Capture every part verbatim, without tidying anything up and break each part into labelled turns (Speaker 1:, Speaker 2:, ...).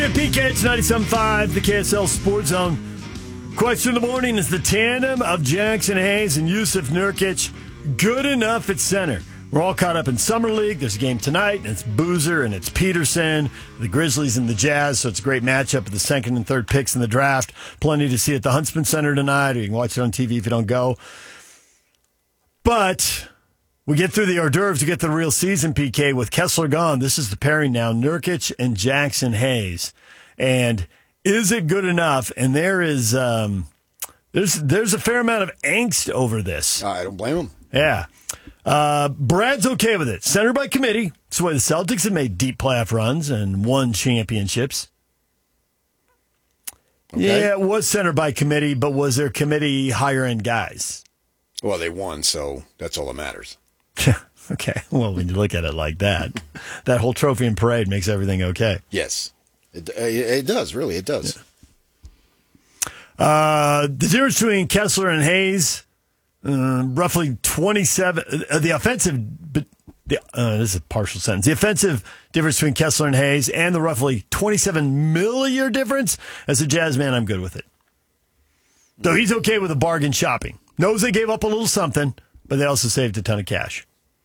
Speaker 1: P K, it's ninety-seven point five, the K S L Sports Zone. Question of the morning is the tandem of Jackson Hayes and Yusuf Nurkic good enough at center? We're all caught up in Summer League. There's a game tonight, and it's Boozer and it's Peterson, the Grizzlies and the Jazz, so it's a great matchup of the second and third picks in the draft. Plenty to see at the Huntsman Center tonight, or you can watch it on T V if you don't go. But we get through the hors d'oeuvres to get to the real season, P K. With Kessler gone, this is the pairing now, Nurkic and Jackson Hayes. And is it good enough? And there is um, there's there's a fair amount of angst over this.
Speaker 2: I don't blame him.
Speaker 1: Yeah. Uh, Brad's okay with it. Center by committee. It's the way the Celtics have made deep playoff runs and won championships. Okay. Yeah, it was center by committee, but was there committee higher-end guys?
Speaker 2: Well, they won, so that's all that matters.
Speaker 1: Okay. Well, when you look at it like that, that whole trophy and parade makes everything okay.
Speaker 2: Yes. It, it does, really. It does.
Speaker 1: Yeah. Uh, the difference between Kessler and Hayes, uh, roughly twenty-seven. Uh, the offensive, but the, uh, this is a partial sentence. The offensive difference between Kessler and Hayes and the roughly twenty-seven million difference, as a Jazz man, I'm good with it. So he's okay with the bargain shopping. Knows they gave up a little something, but they also saved a ton of cash.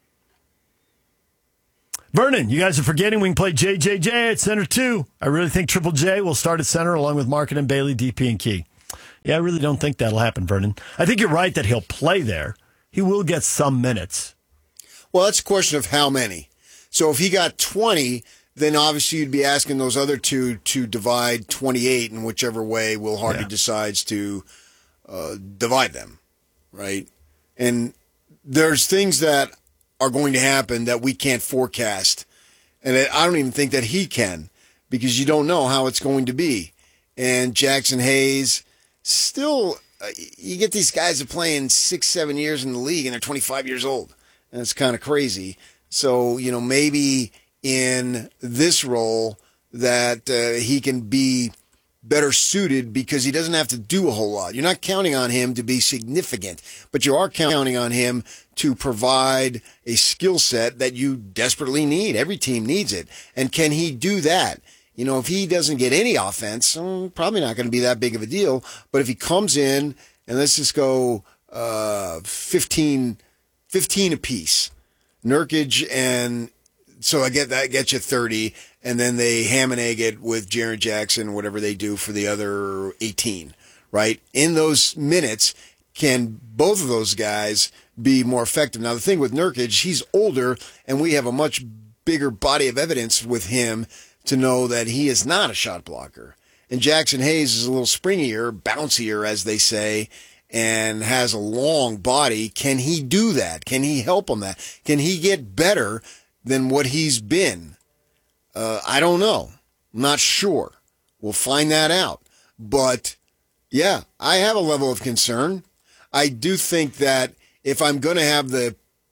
Speaker 1: Vernon, you guys are forgetting we can play J J J at center too. I really think Triple J will start at center along with Market and Bailey, D P and Key. Yeah, I really don't think that'll happen, Vernon. I think you're right that he'll play there. He will get some minutes.
Speaker 2: Well, that's a question of how many. So if he got twenty, then obviously you'd be asking those other two to divide twenty-eight in whichever way Will Hardy yeah. decides to uh, divide them, right? And there's things that are going to happen that we can't forecast. And I don't even think that he can, because you don't know how it's going to be. And Jackson Hayes, still, uh, you get these guys that are playing six, seven years in the league, and they're twenty-five years old. And it's kind of crazy. So, you know, maybe in this role that uh, he can be better suited because he doesn't have to do a whole lot. You're not counting on him to be significant, but you are counting on him to provide a skill set that you desperately need. Every team needs it. And can he do that? You know, if he doesn't get any offense, well, probably not going to be that big of a deal. But if he comes in and let's just go uh, fifteen, fifteen apiece, Nurkic, and so I get that gets you thirty, and then they ham and egg it with Jaren Jackson, whatever they do for the other eighteen, right? In those minutes, can both of those guys be more effective? Now, the thing with Nurkic, he's older, and we have a much bigger body of evidence with him to know that he is not a shot blocker. And Jackson Hayes is a little springier, bouncier, as they say, and has a long body. Can he do that? Can he help him that? Can he get better than what he's been? Uh, I don't know. I'm not sure. We'll find that out. But, yeah, I have a level of concern. I do think that if I'm going to have the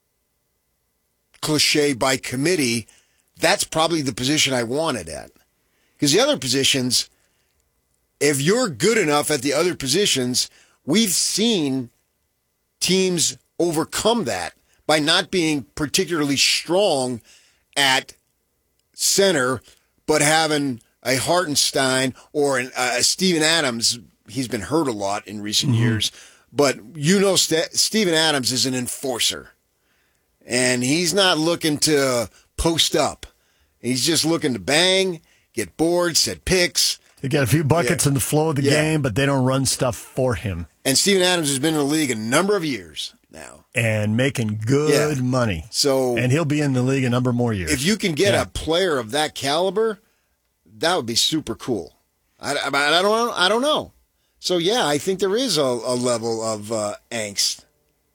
Speaker 2: cliche by committee, that's probably the position I want it at. Because the other positions, if you're good enough at the other positions, we've seen teams overcome that by not being particularly strong at center, but having a Hartenstein or an, uh, a Steven Adams. He's been hurt a lot in recent mm-hmm. years, but you know St- Steven Adams is an enforcer, and he's not looking to post up. He's just looking to bang, get boards, set picks.
Speaker 1: They get a few buckets yeah. in the flow of the yeah. game, but they don't run stuff for him.
Speaker 2: And Steven Adams has been in the league a number of years now.
Speaker 1: And making good yeah. money.
Speaker 2: So,
Speaker 1: and he'll be in the league a number more years.
Speaker 2: If you can get yeah. a player of that caliber, that would be super cool. I, I, I don't I don't know. So, yeah, I think there is a, a level of uh, angst.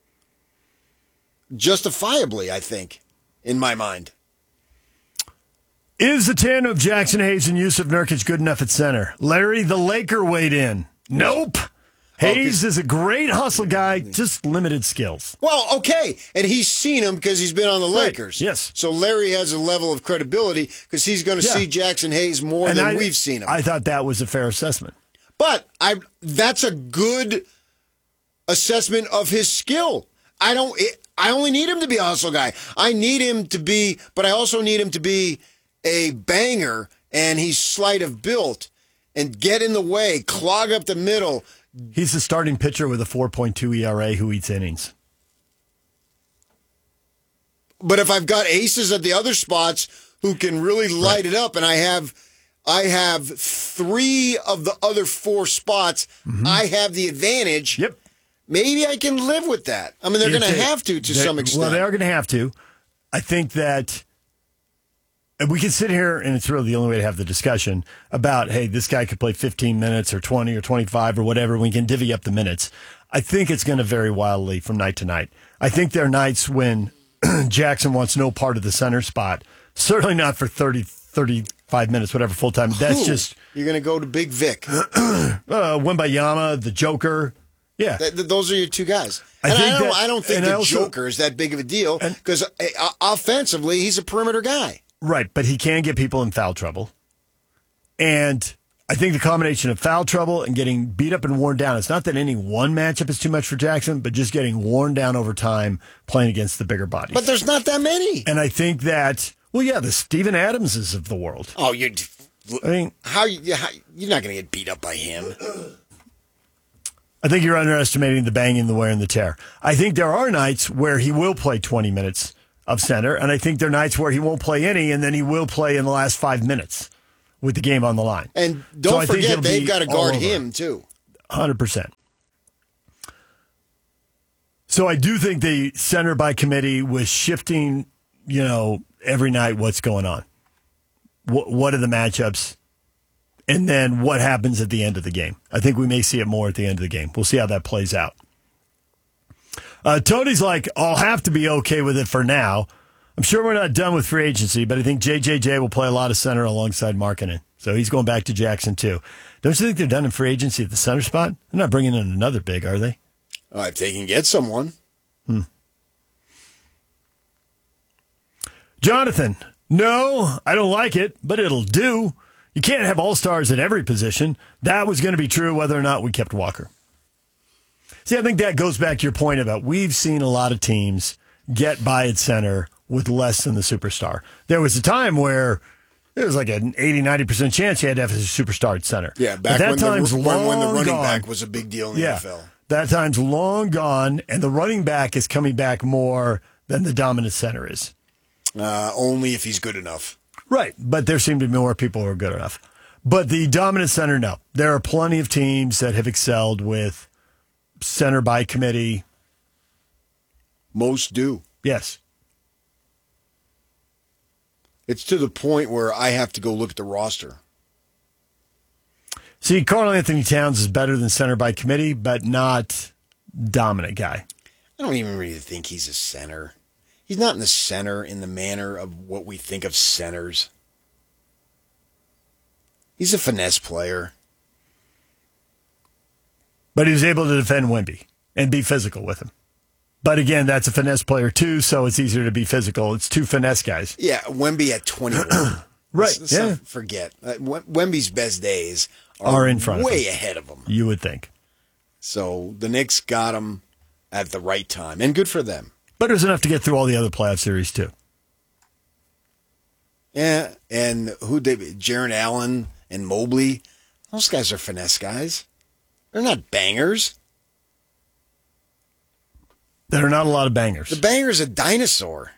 Speaker 2: Justifiably, I think, in my mind.
Speaker 1: Is the tandem of Jackson Hayes and Yusuf Nurkic good enough at center? Larry, the Laker, weighed in. Nope. Hayes is a great hustle guy, just limited skills.
Speaker 2: Well, okay, and he's seen him because he's been on the Lakers.
Speaker 1: Right. Yes.
Speaker 2: So Larry has a level of credibility because he's going to yeah. see Jackson Hayes more and than I, we've seen him.
Speaker 1: I thought that was a fair assessment.
Speaker 2: But I that's a good assessment of his skill. I don't. I only need him to be a hustle guy. I need him to be, but I also need him to be a banger and he's slight of built and get in the way, clog up the middle.
Speaker 1: He's the starting pitcher with a four point two E R A who eats innings.
Speaker 2: But if I've got aces at the other spots who can really light right. it up, and I have I have three of the other four spots, mm-hmm. I have the advantage.
Speaker 1: Yep.
Speaker 2: Maybe I can live with that. I mean, they're going to have to to some extent.
Speaker 1: Well, they are going to have to. I think that and we can sit here, and it's really the only way to have the discussion about, hey, this guy could play fifteen minutes or twenty or twenty-five or whatever. We can divvy up the minutes. I think it's going to vary wildly from night to night. I think there are nights when Jackson wants no part of the center spot. Certainly not for thirty, thirty-five minutes, whatever, full time. That's
Speaker 2: Ooh,
Speaker 1: just.
Speaker 2: You're going to go to Big Vic.
Speaker 1: uh, Wembayama, the Joker. Yeah.
Speaker 2: Th- th- those are your two guys.
Speaker 1: I,
Speaker 2: and
Speaker 1: think
Speaker 2: I, don't,
Speaker 1: that,
Speaker 2: I don't think the also, Joker is that big of a deal because uh, offensively, he's a perimeter guy.
Speaker 1: Right, but he can get people in foul trouble. And I think the combination of foul trouble and getting beat up and worn down, it's not that any one matchup is too much for Jackson, but just getting worn down over time playing against the bigger bodies.
Speaker 2: But there's not that many.
Speaker 1: And I think that, well, yeah, the Steven Adamses of the world.
Speaker 2: Oh, you're,
Speaker 1: I mean,
Speaker 2: how, how you're not going to get beat up by him.
Speaker 1: I think you're underestimating the banging, the wear, and the tear. I think there are nights where he will play twenty minutes of center, and I think there are nights where he won't play any, and then he will play in the last five minutes with the game on the line.
Speaker 2: And don't
Speaker 1: so
Speaker 2: forget, they've got to guard him, too.
Speaker 1: one hundred percent. So I do think the center by committee was shifting, you know, every night what's going on. What, what are the matchups? And then what happens at the end of the game? I think we may see it more at the end of the game. We'll see how that plays out. Uh, Tony's like, I'll have to be okay with it for now. I'm sure we're not done with free agency, but I think J J J will play a lot of center alongside Markkanen. So he's going back to Jackson, too. Don't you think they're done in free agency at the center spot? They're not bringing in another big, are they?
Speaker 2: Uh, if they can get someone.
Speaker 1: Hmm. Jonathan, no, I don't like it, but it'll do. You can't have all-stars at every position. That was going to be true whether or not we kept Walker. See, I think that goes back to your point about we've seen a lot of teams get by at center with less than the superstar. There was a time where it was like an eighty, ninety percent chance you had to have a superstar at center.
Speaker 2: Yeah, back
Speaker 1: that
Speaker 2: when,
Speaker 1: time's
Speaker 2: the,
Speaker 1: long
Speaker 2: when the running
Speaker 1: gone.
Speaker 2: back was a big deal in the
Speaker 1: yeah,
Speaker 2: N F L.
Speaker 1: That time's long gone, and the running back is coming back more than the dominant center is.
Speaker 2: Uh, only if he's good enough.
Speaker 1: Right, but there seem to be more people who are good enough. But the dominant center, no. There are plenty of teams that have excelled with center by committee.
Speaker 2: Most do.
Speaker 1: Yes.
Speaker 2: It's to the point where I have to go look at the roster.
Speaker 1: See, Karl Anthony Towns is better than center by committee, but not dominant guy.
Speaker 2: I don't even really think he's a center. He's not in the center in the manner of what we think of centers. He's a finesse player.
Speaker 1: But he was able to defend Wemby and be physical with him. But again, that's a finesse player too, so it's easier to be physical. It's two finesse guys.
Speaker 2: Yeah, Wemby at twenty-one.
Speaker 1: Right,
Speaker 2: let's, let's
Speaker 1: yeah.
Speaker 2: not forget. Uh, Wemby's best days are,
Speaker 1: are in front
Speaker 2: way
Speaker 1: of him.
Speaker 2: ahead of him.
Speaker 1: You would think.
Speaker 2: So the Knicks got him at the right time, and good for them.
Speaker 1: But it was enough to get through all the other playoff series too.
Speaker 2: Yeah, and who they? Jaren Allen and Mobley. Those guys are finesse guys. They're not bangers.
Speaker 1: There are not a lot of bangers.
Speaker 2: The banger's a dinosaur.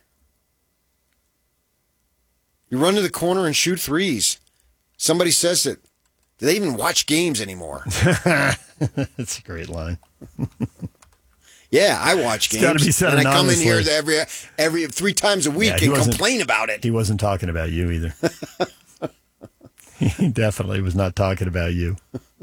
Speaker 2: You run to the corner and shoot threes. Somebody says it. Do they even watch games anymore?
Speaker 1: That's a great line.
Speaker 2: Yeah, I watch games.
Speaker 1: It's gotta be said
Speaker 2: and I come in here
Speaker 1: anonymously.
Speaker 2: every every three times a week
Speaker 1: Yeah,
Speaker 2: and complain about it.
Speaker 1: He wasn't talking about you either. He definitely was not talking about you.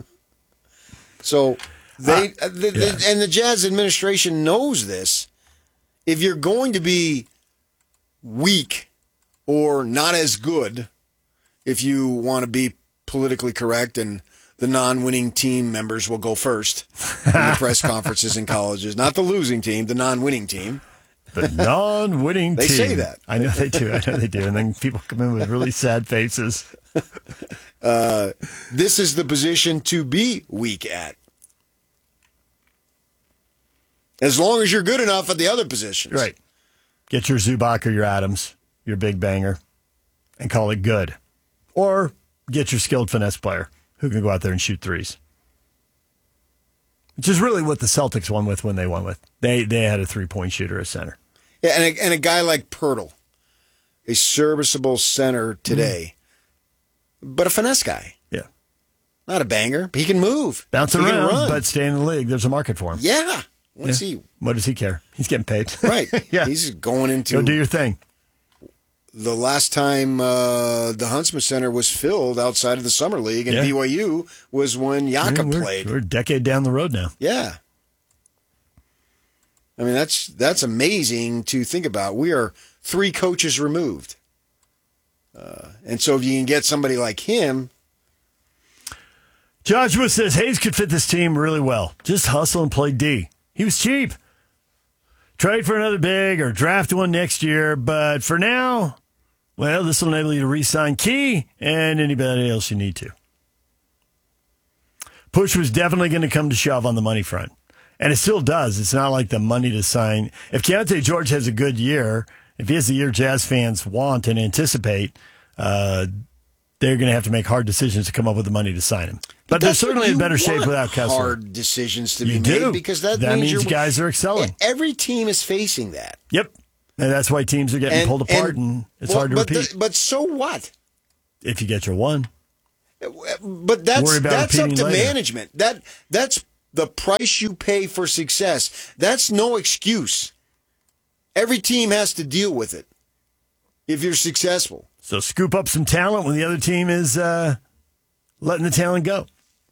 Speaker 2: So they,
Speaker 1: uh,
Speaker 2: the,
Speaker 1: yeah.
Speaker 2: the, and the Jazz administration knows this. If you're going to be weak or not as good, if you want to be politically correct, and the non-winning team members will go first in the press conferences in colleges, not the losing team, the non-winning team.
Speaker 1: The non-winning
Speaker 2: they
Speaker 1: team.
Speaker 2: They say that.
Speaker 1: I know they do. I know they do. And then people come in with really sad faces.
Speaker 2: Uh, this is the position to be weak at. As long as you're good enough at the other positions.
Speaker 1: Right. Get your Zubac or your Adams, your big banger, and call it good. Or get your skilled finesse player who can go out there and shoot threes. Which is really what the Celtics won with when they won with. They they had a three-point shooter at center.
Speaker 2: Yeah, and a, and a guy like Pirtle, a serviceable center today, mm. but a finesse guy.
Speaker 1: Yeah.
Speaker 2: Not a banger. He can move.
Speaker 1: Bounce
Speaker 2: he
Speaker 1: around, but stay in the league. There's a market for him.
Speaker 2: Yeah. What's
Speaker 1: yeah.
Speaker 2: he?
Speaker 1: What does he care? He's getting paid.
Speaker 2: Right.
Speaker 1: yeah.
Speaker 2: He's going into...
Speaker 1: Go do your thing.
Speaker 2: The last time uh, the Huntsman Center was filled outside of the Summer League and
Speaker 1: yeah.
Speaker 2: B Y U was when Jakob
Speaker 1: we're,
Speaker 2: played.
Speaker 1: We're a decade down the road now.
Speaker 2: Yeah. I mean, that's that's amazing to think about. We are three coaches removed. Uh, and so if you can get somebody like him...
Speaker 1: Joshua says Hayes could fit this team really well. Just hustle and play D. He was cheap. Trade for another big or draft one next year. But for now, well, this will enable you to re-sign Key and anybody else you need to. Push was definitely going to come to shove on the money front. And it still does. It's not like the money to sign. If Keontae George has a good year, if he has the year Jazz fans want and anticipate, uh, they're going to have to make hard decisions to come up with the money to sign him. But they're certainly in better shape without Kessler.
Speaker 2: Hard decisions to
Speaker 1: you
Speaker 2: be
Speaker 1: do.
Speaker 2: made because that,
Speaker 1: that
Speaker 2: means,
Speaker 1: means
Speaker 2: you're,
Speaker 1: guys are excelling.
Speaker 2: Every team is facing that.
Speaker 1: Yep. And that's why teams are getting
Speaker 2: and,
Speaker 1: pulled apart, and,
Speaker 2: and
Speaker 1: it's
Speaker 2: well,
Speaker 1: hard to
Speaker 2: but
Speaker 1: repeat.
Speaker 2: The, but so what?
Speaker 1: If you get your one.
Speaker 2: But that's that's up to
Speaker 1: later.
Speaker 2: management. That That's the price you pay for success. That's no excuse. Every team has to deal with it if you're successful.
Speaker 1: So scoop up some talent when the other team is uh, letting the talent go.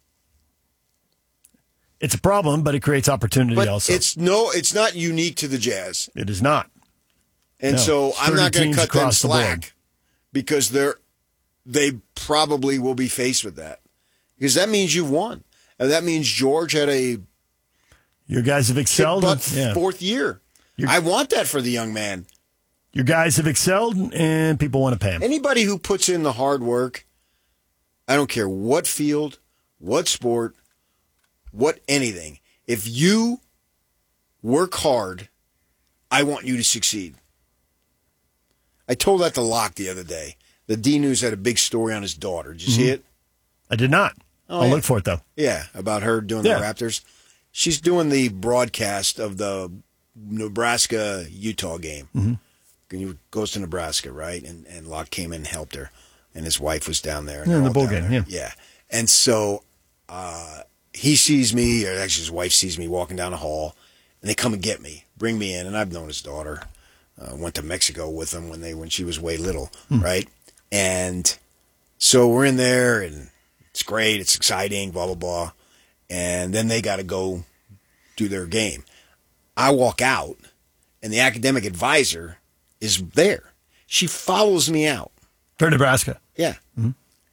Speaker 1: It's a problem, but it creates opportunity
Speaker 2: but
Speaker 1: also.
Speaker 2: It's no, it's not unique to the Jazz.
Speaker 1: It is not.
Speaker 2: And
Speaker 1: no,
Speaker 2: so I'm not going to cut them
Speaker 1: the
Speaker 2: slack
Speaker 1: board.
Speaker 2: because they're they probably will be faced with that. Because that means you've won. And that means George had a
Speaker 1: your guys have excelled.
Speaker 2: But
Speaker 1: yeah.
Speaker 2: fourth year. You're, I want that for the young man.
Speaker 1: Your guys have excelled, and people want to pay him.
Speaker 2: Anybody who puts in the hard work, I don't care what field, what sport, what anything. If you work hard, I want you to succeed. I told that to Locke the other day. The D News had a big story on his daughter. Did you mm-hmm. see it?
Speaker 1: I did not.
Speaker 2: Oh,
Speaker 1: I'll
Speaker 2: yeah.
Speaker 1: look for it, though.
Speaker 2: Yeah, about her doing
Speaker 1: yeah.
Speaker 2: the Raptors. She's doing the broadcast of the Nebraska-Utah game.
Speaker 1: Mm-hmm.
Speaker 2: He goes to Nebraska, right? And and Locke came in and helped her. And his wife was down there. And
Speaker 1: yeah, in the
Speaker 2: all
Speaker 1: bowl
Speaker 2: down
Speaker 1: game,
Speaker 2: there.
Speaker 1: yeah.
Speaker 2: Yeah. And so uh, he sees me, or actually his wife sees me walking down the hall, and they come and get me, bring me in. And I've known his daughter. Uh, went to Mexico with them when they when she was way little, mm. right? And so we're in there, and it's great, it's exciting, blah, blah, blah. And then they got to go do their game. I walk out, and the academic advisor is there. She follows me out.
Speaker 1: For Nebraska.
Speaker 2: Yeah. Mm-hmm.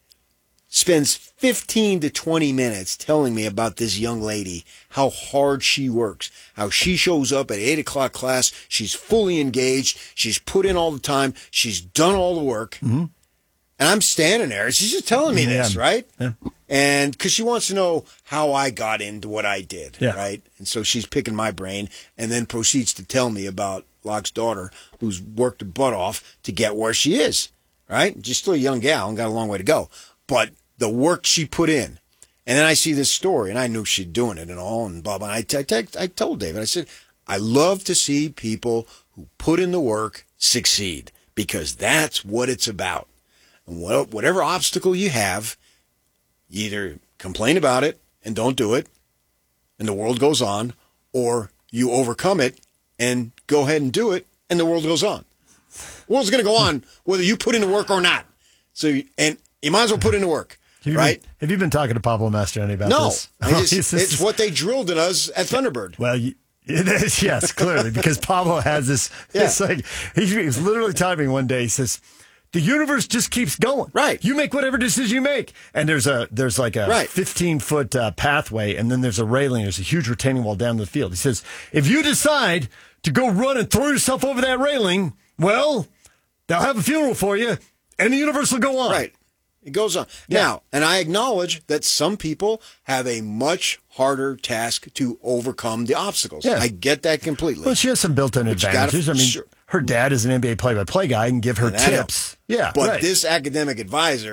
Speaker 2: Spends fifteen to twenty minutes telling me about this young lady, how hard she works, how she shows up at eight o'clock class. She's fully engaged. She's put in all the time. She's done all the work.
Speaker 1: Mm-hmm.
Speaker 2: And I'm standing there. She's just telling me
Speaker 1: yeah.
Speaker 2: this, right?
Speaker 1: Yeah.
Speaker 2: And because she wants to know how I got into what I did,
Speaker 1: yeah.
Speaker 2: right? And so she's picking my brain and then proceeds to tell me about Locke's daughter, who's worked her butt off to get where she is, right? She's still a young gal and got a long way to go. But the work she put in. And then I see this story, and I knew she'd doing it and all, and blah, blah. And I, I, I told David, I said, I love to see people who put in the work succeed, because that's what it's about. And whatever obstacle you have, you either complain about it and don't do it, and the world goes on, or you overcome it and go ahead and do it, and the world goes on. The world's going to go on whether you put in the work or not. So, and you might as well put in the work.
Speaker 1: Have
Speaker 2: right?
Speaker 1: Been, have you been talking to Pablo Mastriani about
Speaker 2: no,
Speaker 1: this?
Speaker 2: No, it's, it's what they drilled in us at Thunderbird.
Speaker 1: Well, you, it is, yes, clearly, because Pablo has this. Yeah. It's like he, he was literally typing one day. He says, "The universe just keeps going.
Speaker 2: Right.
Speaker 1: You make whatever decision you make, and there's a there's like a
Speaker 2: right.
Speaker 1: fifteen foot uh, pathway, and then there's a railing. There's a huge retaining wall down the field." He says, "If you decide to go run and throw yourself over that railing, well, they'll have a funeral for you, and the universe will go on."
Speaker 2: Right. It goes on. Yeah. Now, and I acknowledge that some people have a much harder task to overcome the obstacles.
Speaker 1: Yeah.
Speaker 2: I get that completely.
Speaker 1: Well, she has some built-in
Speaker 2: but
Speaker 1: advantages.
Speaker 2: Gotta,
Speaker 1: I mean,
Speaker 2: sure.
Speaker 1: her dad is an N B A play-by-play guy and give her
Speaker 2: and
Speaker 1: tips. Yeah,
Speaker 2: But
Speaker 1: right.
Speaker 2: this academic advisor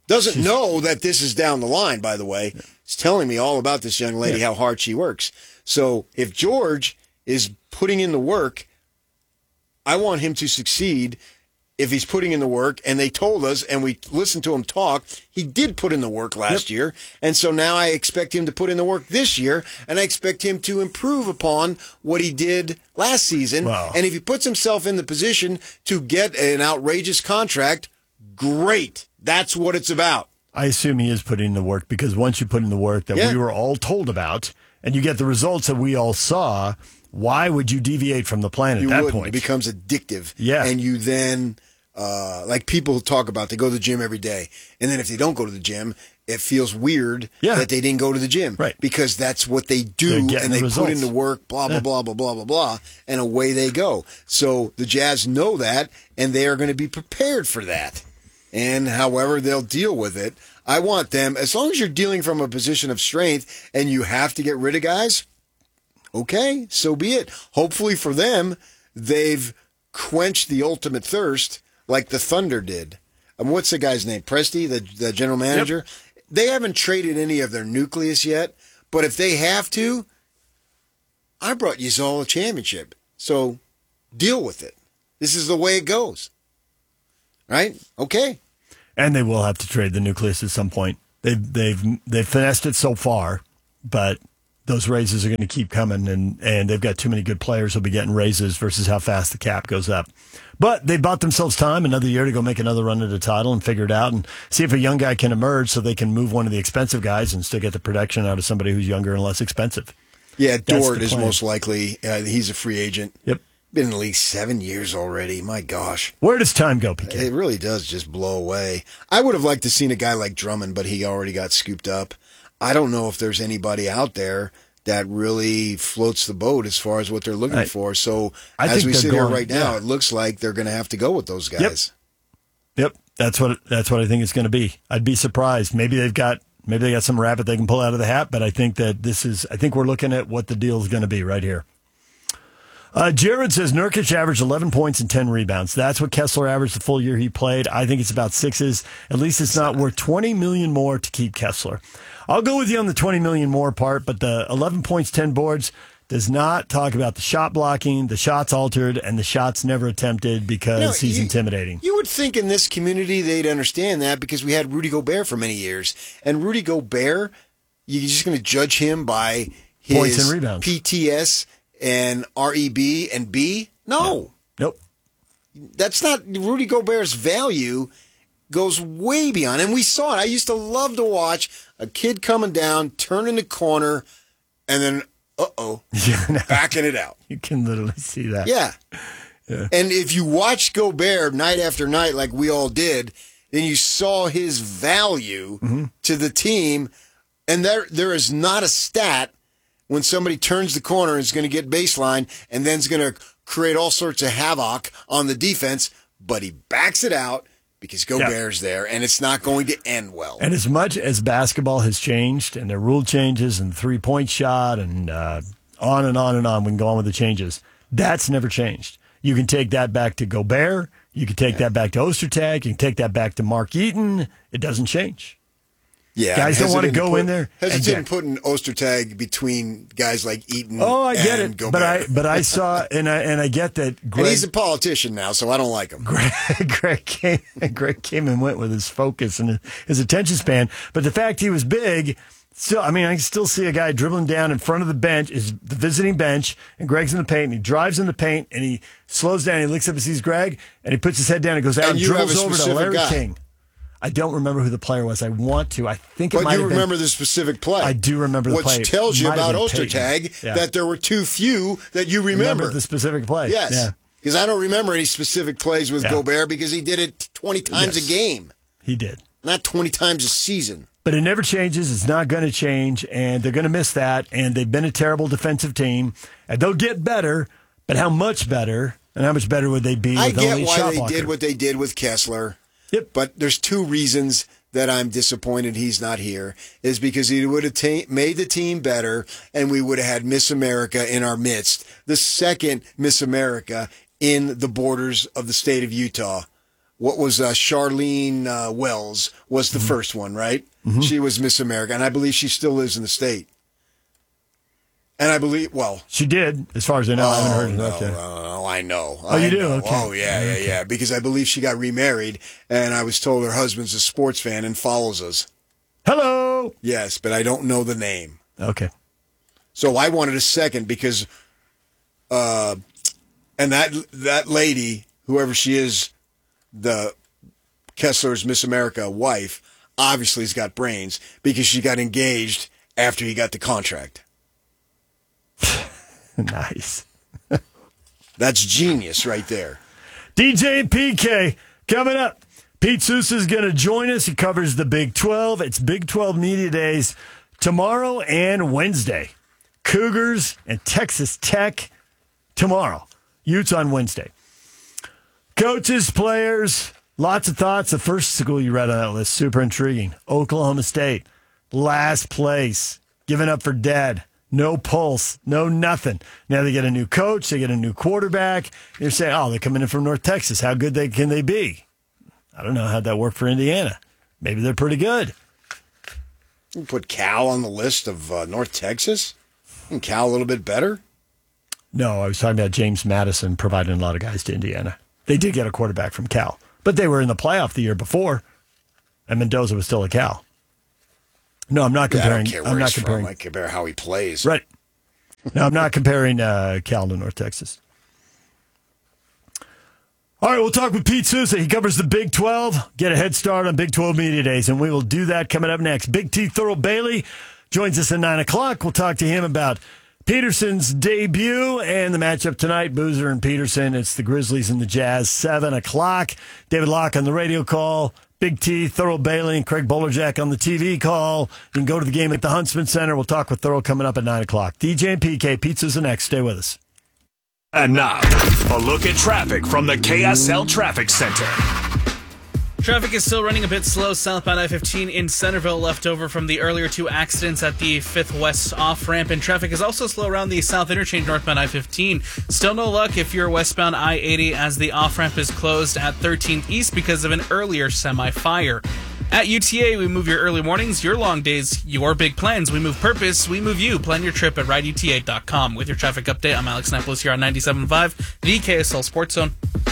Speaker 2: Doesn't She's, know that this is down the line, by the way. He's telling me all about this young lady, yeah. how hard she works. So if George is putting in the work, I want him to succeed if he's putting in the work. And they told us, and we listened to him talk, he did put in the work last yep. year. And so now I expect him to put in the work this year, and I expect him to improve upon what he did last season.
Speaker 1: Wow.
Speaker 2: And if he puts himself in the position to get an outrageous contract, great. That's what it's about.
Speaker 1: I assume he is putting in the work, because once you put in the work that yeah. we were all told about, and you get the results that we all saw, why would you deviate from the plan at
Speaker 2: you
Speaker 1: that
Speaker 2: wouldn't.
Speaker 1: point?
Speaker 2: It becomes addictive.
Speaker 1: Yeah.
Speaker 2: And you then, uh, like people talk about, they go to the gym every day. And then if they don't go to the gym, it feels weird
Speaker 1: yeah.
Speaker 2: that they didn't go to the gym.
Speaker 1: Right.
Speaker 2: Because that's what they do, and they
Speaker 1: the
Speaker 2: put in the work, blah, blah, yeah. blah, blah, blah, blah, blah, and away they go. So the Jazz know that, and they are going to be prepared for that. And however they'll deal with it, I want them, as long as you're dealing from a position of strength and you have to get rid of guys, okay, so be it. Hopefully for them, they've quenched the ultimate thirst like the Thunder did. And what's the guy's name? Presti, the, the general manager? Yep. They haven't traded any of their nucleus yet, but if they have to, I brought you all a championship. So deal with it. This is the way it goes. Right? Okay.
Speaker 1: And they will have to trade the nucleus at some point. They've they've they've finessed it so far, but those raises are going to keep coming, and, and they've got too many good players who'll be getting raises versus how fast the cap goes up. But they bought themselves time, another year to go make another run at the title and figure it out and see if a young guy can emerge so they can move one of the expensive guys and still get the production out of somebody who's younger and less expensive.
Speaker 2: Yeah, Dort is most likely. Uh, he's a free agent.
Speaker 1: Yep.
Speaker 2: Been in the league seven years already. My gosh.
Speaker 1: Where does time go, P K?
Speaker 2: It really does just blow away. I would have liked to seen a guy like Drummond, but he already got scooped up. I don't know if there's anybody out there that really floats the boat as far as what they're looking I, for. So
Speaker 1: I
Speaker 2: as we sit
Speaker 1: going,
Speaker 2: here right now,
Speaker 1: yeah.
Speaker 2: it looks like they're going to have to go with those guys.
Speaker 1: Yep. Yep. That's what that's what I think it's going to be. I'd be surprised. Maybe they've got maybe they got some rabbit they can pull out of the hat, but I think that this is I think we're looking at what the deal is going to be right here. Uh, Jared says Nurkic averaged eleven points and ten rebounds. That's what Kessler averaged the full year he played. I think it's about sixes. At least it's not worth twenty million dollars more to keep Kessler. I'll go with you on the twenty million dollars more part, but the eleven points, ten boards does not talk about the shot blocking, the shots altered, and the shots never attempted because you know, he's
Speaker 2: you,
Speaker 1: intimidating.
Speaker 2: You would think in this community they'd understand that because we had Rudy Gobert for many years. And Rudy Gobert, you're just going to judge him by his
Speaker 1: points and rebounds.
Speaker 2: P T S and R E B and B? No.
Speaker 1: Nope.
Speaker 2: That's not Rudy Gobert's value goes way beyond. And we saw it. I used to love to watch a kid coming down, turning the corner, and then, uh-oh,
Speaker 1: yeah, no,
Speaker 2: backing it out.
Speaker 1: You can literally see that.
Speaker 2: Yeah. yeah. And if you watch Gobert night after night like we all did, then you saw his value mm-hmm. to the team. And there, there is not a stat when somebody turns the corner and is going to get baseline and then is going to create all sorts of havoc on the defense, but he backs it out because Gobert's yeah. there, and it's not going to end well.
Speaker 1: And as much as basketball has changed and their rule changes and three-point shot and uh, on and on and on, we can go on with the changes, that's never changed. You can take that back to Gobert. You can take yeah. that back to Ostertag. You can take that back to Mark Eaton. It doesn't change.
Speaker 2: Yeah,
Speaker 1: guys don't want to go
Speaker 2: put,
Speaker 1: in there.
Speaker 2: Hesitant putting Ostertag between guys like Eaton.
Speaker 1: Oh, I get
Speaker 2: and
Speaker 1: it,
Speaker 2: Gobert.
Speaker 1: but I but I saw and I and I get that. Greg,
Speaker 2: and he's a politician now, so I don't like him.
Speaker 1: Greg, Greg came, Greg came and went with his focus and his attention span, but the fact he was big. Still, I mean, I can still see a guy dribbling down in front of the bench, is the visiting bench, and Greg's in the paint, and he drives in the paint, and he slows down, and he looks up and sees Greg, and he puts his head down and goes out and,
Speaker 2: and
Speaker 1: dribbles over to Larry
Speaker 2: guy.
Speaker 1: King. I don't remember who the player was. I want to. I think it
Speaker 2: but
Speaker 1: might have been.
Speaker 2: But you remember the specific play.
Speaker 1: I do remember the
Speaker 2: Which
Speaker 1: play.
Speaker 2: Which tells you about
Speaker 1: Ostertag
Speaker 2: yeah. that there were too few that you remember.
Speaker 1: Remember the specific play.
Speaker 2: Yes.
Speaker 1: Yeah.
Speaker 2: Because I don't remember any specific plays with yeah. Gobert because he did it twenty times yes. a game.
Speaker 1: He did.
Speaker 2: Not twenty times a season.
Speaker 1: But it never changes. It's not going to change, and they're going to miss that, and they've been a terrible defensive team, and they'll get better, but how much better, and how much better would they be with
Speaker 2: I get
Speaker 1: only
Speaker 2: why
Speaker 1: shot
Speaker 2: they
Speaker 1: blocker?
Speaker 2: did what they did with Kessler.
Speaker 1: Yep.
Speaker 2: But there's two reasons that I'm disappointed he's not here, is because he would have ta- made the team better, and we would have had Miss America in our midst, the second Miss America in the borders of the state of Utah. what was uh, Charlene uh, Wells was the mm-hmm. first one, right? Mm-hmm. She was Miss America, and I believe she still lives in the state. And I believe, well...
Speaker 1: She did, as far as I know.
Speaker 2: Oh,
Speaker 1: I haven't heard
Speaker 2: no,
Speaker 1: enough yet.
Speaker 2: no, I know.
Speaker 1: Oh,
Speaker 2: I
Speaker 1: you do?
Speaker 2: know.
Speaker 1: Okay.
Speaker 2: Oh, yeah, yeah,
Speaker 1: okay.
Speaker 2: yeah. Because I believe she got remarried, and I was told her husband's a sports fan and follows us.
Speaker 1: Hello!
Speaker 2: Yes, but I don't know the name.
Speaker 1: Okay.
Speaker 2: So I wanted a second because... Uh, and that that lady, whoever she is, the Kessler's Miss America wife, obviously has got brains because she got engaged after he got the contract.
Speaker 1: Nice.
Speaker 2: That's genius right there.
Speaker 1: D J and P K coming up. Pete Sousa is going to join us. He covers the Big twelve. It's Big twelve Media Days tomorrow and Wednesday. Cougars and Texas Tech tomorrow. Utes on Wednesday. Coaches, players, lots of thoughts. The first school you read on that list, super intriguing. Oklahoma State, last place, given up for dead. No pulse, no nothing. Now they get a new coach, they get a new quarterback. You're saying, oh, they're coming in from North Texas. How good they can they be? I don't know how'd that work for Indiana. Maybe they're pretty good.
Speaker 2: You put Cal on the list of uh, North Texas? And Cal a little bit better?
Speaker 1: No, I was talking about James Madison providing a lot of guys to Indiana. They did get a quarterback from Cal, but they were in the playoff the year before, and Mendoza was still a Cal. No, I'm not comparing.
Speaker 2: Yeah, I don't care where
Speaker 1: I'm not
Speaker 2: he's
Speaker 1: comparing.
Speaker 2: from. I compare how he plays.
Speaker 1: Right. No, I'm not comparing uh, Cal to North Texas. All right, we'll talk with Pete Sousa. He covers the Big twelve. Get a head start on Big twelve Media Days, and we will do that coming up next. Big T Thurl Bailey joins us at nine o'clock. We'll talk to him about Peterson's debut and the matchup tonight, Boozer and Peterson. It's the Grizzlies and the Jazz, seven o'clock. David Locke on the radio call. Big T, Thurl Bailey, and Craig Bolerjack on the T V call. You can go to the game at the Huntsman Center. We'll talk with Thurl coming up at nine o'clock. D J and P K, Pizza's the next. Stay with us.
Speaker 3: And now, a look at traffic from the K S L Traffic Center.
Speaker 4: Traffic is still running a bit slow southbound I fifteen in Centerville, left over from the earlier two accidents at the fifth West off-ramp. And traffic is also slow around the south interchange northbound I fifteen. Still no luck if you're westbound I eighty, as the off-ramp is closed at thirteenth East because of an earlier semi-fire. At U T A, we move your early mornings, your long days, your big plans. We move purpose, we move you. Plan your trip at ride U T A dot com. With your traffic update, I'm Alex Napoulos here on ninety-seven point five, the K S L Sports Zone.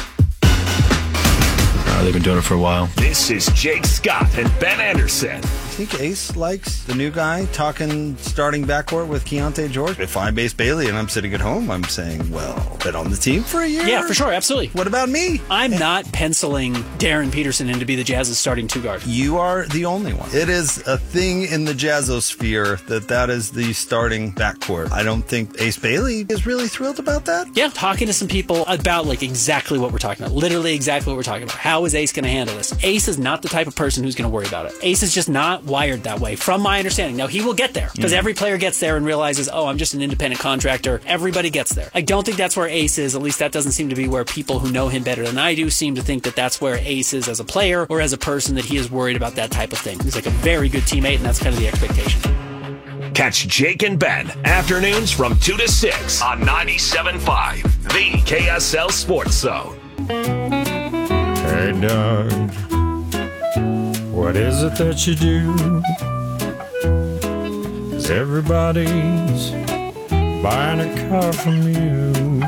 Speaker 5: Uh, they've been doing it for a while.
Speaker 3: This is Jake Scott and Ben Anderson.
Speaker 6: I think Ace likes the new guy talking starting backcourt with Keontae George. If I'm Ace Bailey and I'm sitting at home, I'm saying, well, been on the team for a year.
Speaker 7: Yeah, for sure, absolutely.
Speaker 6: What about me?
Speaker 7: I'm not penciling Darren Peterson in to be the Jazz's starting two guard.
Speaker 6: You are the only one. It is a thing in the Jazzosphere that that is the starting backcourt. I don't think Ace Bailey is really thrilled about that.
Speaker 7: Yeah, talking to some people about like exactly what we're talking about. Literally exactly what we're talking about. How is Ace going to handle this? Ace is not the type of person who's going to worry about it. Ace is just not wired that way, from my understanding. Now, he will get there, because mm. every player gets there and realizes, oh, I'm just an independent contractor. Everybody gets there. I don't think that's where Ace is. At least that doesn't seem to be where people who know him better than I do seem to think that that's where Ace is as a player or as a person, that he is worried about that type of thing. He's like a very good teammate, and that's kind of the expectation.
Speaker 3: Catch Jake and Ben afternoons from two to six on ninety-seven point five, the K S L Sports Zone.
Speaker 8: Hey, Doug, what is it that you do? 'Cause everybody's buying a car from you.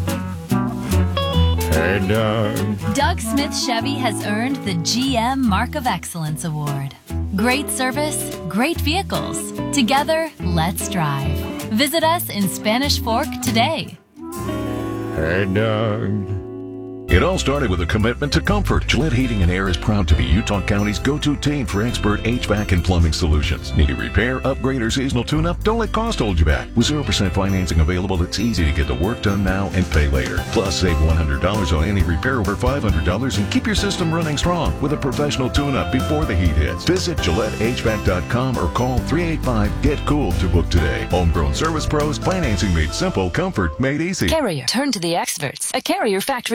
Speaker 8: Hey, Doug.
Speaker 9: Doug Smith Chevy has earned the G M Mark of Excellence Award. Great service, great vehicles. Together, let's drive. Visit us in Spanish Fork today.
Speaker 8: Hey, Doug.
Speaker 10: It all started with a commitment to comfort. Gillette Heating and Air is proud to be Utah County's go-to team for expert H V A C and plumbing solutions. Need a repair, upgrade, or seasonal tune-up? Don't let cost hold you back. With zero percent financing available, it's easy to get the work done now and pay later. Plus, save one hundred dollars on any repair over five hundred dollars and keep your system running strong with a professional tune-up before the heat hits. Visit Gillette H V A C dot com or call three eight five, get cool to book today. Homegrown service pros, financing made simple, comfort made easy.
Speaker 11: Carrier. Turn to the experts. A Carrier factory authorized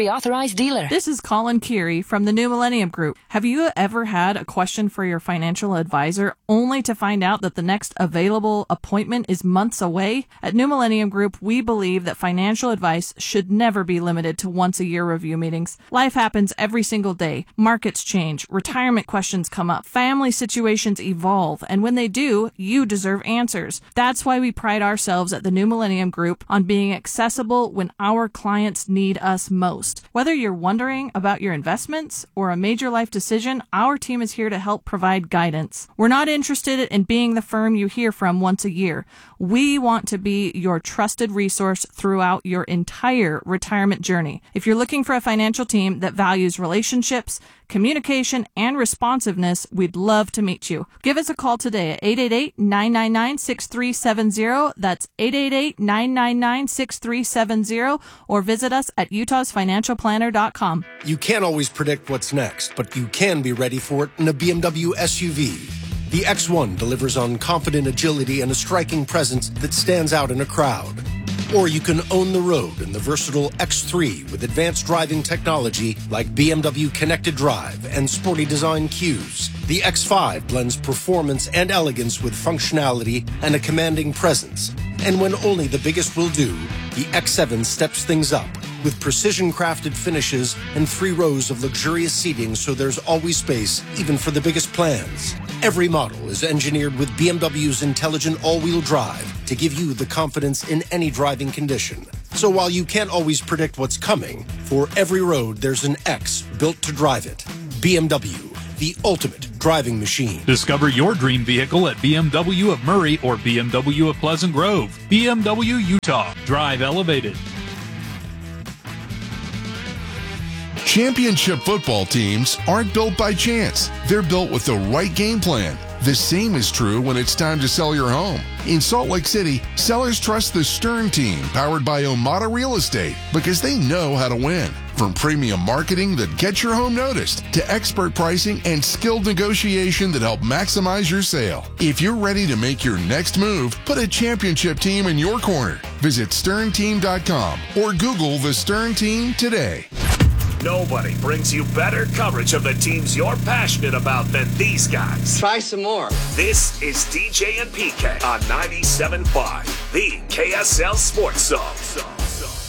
Speaker 9: authorized dealer.
Speaker 5: This is Colin Keary from the New Millennium Group. Have you ever had a question for your financial advisor only to find out that the next available appointment is months away? At New Millennium Group, we believe that financial advice should never be limited to once-a-year review meetings. Life happens every single day. Markets change, retirement questions come up, family situations evolve, and when they do, you deserve answers. That's why we pride ourselves at the New Millennium Group on being accessible when our clients need us most. Whether you're wondering about your investments or a major life decision, our team is here to help provide guidance. We're not interested in being the firm you hear from once a year. We want to be your trusted resource throughout your entire retirement journey. If you're looking for a financial team that values relationships, communication, and responsiveness, we'd love to meet you. Give us a call today at eight eight eight, nine nine nine, six three seven zero. That's eight eight eight, nine nine nine, six three seven zero, or visit us at utahs financial planner dot com.
Speaker 11: You can't always predict what's next, but you can be ready for it in a B M W S U V. The X one delivers on confident agility and a striking presence that stands out in a crowd. Or you can own the road in the versatile X three with advanced driving technology like B M W Connected Drive and sporty design cues. The X five blends performance and elegance with functionality and a commanding presence. And when only the biggest will do, the X seven steps things up with precision-crafted finishes and three rows of luxurious seating so there's always space, even for the biggest plans. Every model is engineered with B M W's intelligent all-wheel drive to give you the confidence in any driving condition. So while you can't always predict what's coming, for every road there's an X built to drive it. B M W, the ultimate driving machine.
Speaker 12: Discover your dream vehicle at B M W of Murray or B M W of Pleasant Grove. B M W Utah. Drive elevated.
Speaker 13: Championship football teams aren't built by chance. They're built with the right game plan. The same is true when it's time to sell your home. In Salt Lake City, sellers trust the Stern team, powered by Omada Real Estate, because they know how to win. From premium marketing that gets your home noticed, to expert pricing and skilled negotiation that help maximize your sale. If you're ready to make your next move, put a championship team in your corner. Visit stern team dot com or Google the Stern Team today.
Speaker 3: Nobody brings you better coverage of the teams you're passionate about than these guys.
Speaker 14: Try some more.
Speaker 3: This is D J and P K on ninety-seven point five, the K S L Sports Zone.